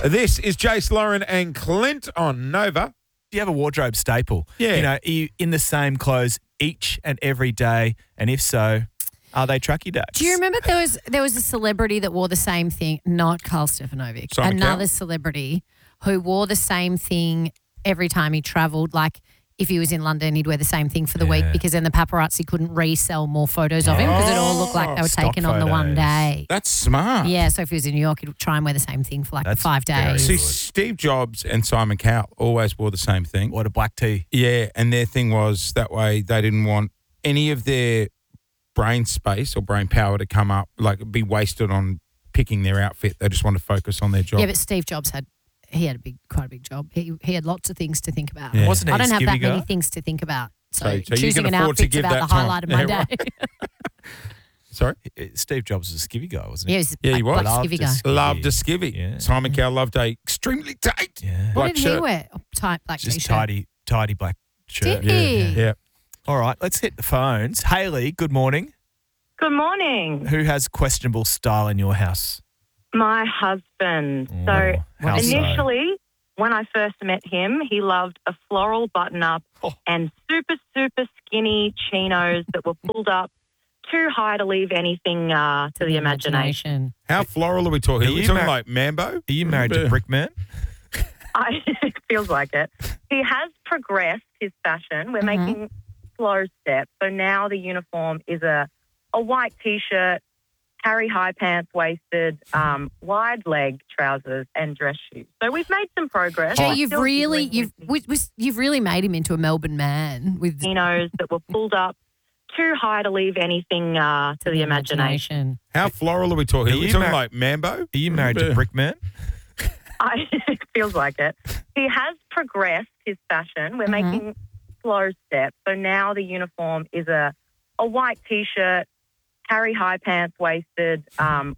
This is Jace, Lauren and Clint on Nova. Do you have a wardrobe staple? Yeah. You know, are you in the same clothes each and every day? And if so, are they trucky dates? Do you remember there was a celebrity that wore the same thing? Not Carl Stefanovic. Simon Another Cowell? celebrity who wore the same thing every time he travelled. Like if he was in London, he'd wear the same thing for the week because then the paparazzi couldn't resell more photos of him because it all looked like they were Stock taken on the one photos. day. That's smart. Yeah, so if he was in New York, he'd try and wear the same thing for like That's 5 very days. See, good. Steve Jobs and Simon Cowell always wore the same thing. What a black tea. Yeah, and their thing was that way they didn't want any of their brain space or brain power to come up, like be wasted on picking their outfit. They just wanted to focus on their job. Yeah, but Steve Jobs quite a big job. He had lots of things to think about. Yeah. Wasn't he I don't a have skivvy that many guy? things to think about. So, So you choosing can an afford to outfit's give about that the highlight time. of my Yeah, day. Sorry? Steve Jobs was a skivvy guy, wasn't he? Yeah, he's Yeah, he a was. black skivvy guy. Loved a skivvy. Yeah. Simon Cowell loved a extremely tight Yeah. What black did he shirt. wear? Oh, tight black Just t-shirt. tidy black shirt. Did he? Yeah. All right, let's hit the phones. Haley, good morning. Good morning. Who has questionable style in your house? My husband. Oh, So how so? initially, when I first met him, he loved a floral button-up Oh. and super, super skinny chinos that were pulled up too high to leave anything to the imagination. How floral are we talking? Are Are we you talking mar- like Mambo? Are you married to Brickman? It feels like it. He has progressed his fashion. We're making slow steps. So now the uniform is a white T-shirt, Harry high pants waisted, wide leg trousers and dress shoes. So we've made some progress. Jay, We're you've still really dealing with you've really made him into a Melbourne man with chinos that were pulled up too high to leave anything to the imagination. How floral are we talking? Are Are we you talking mar- like Mambo? Are you married to Brickman? It feels like it. He has progressed his fashion. We're making slow steps. So now the uniform is a white T-shirt, Harry high pants waisted,